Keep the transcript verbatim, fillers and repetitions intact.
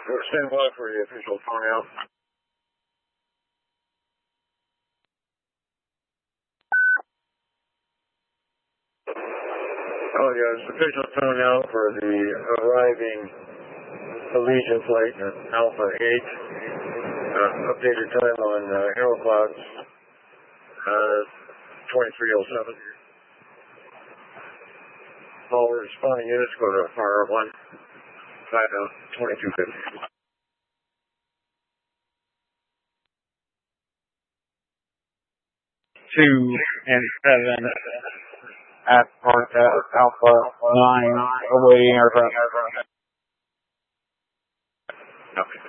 Stand by for the official turnout. Oh yes, official turnout for the arriving Allegiant flight at Alpha eight. Uh, updated time on uh, Aerocloud, uh, twenty-three oh seven. All responding units go to R one, five out, twenty-two fifty. Two and seven at Park Alpha nine awaiting aircraft. Okay.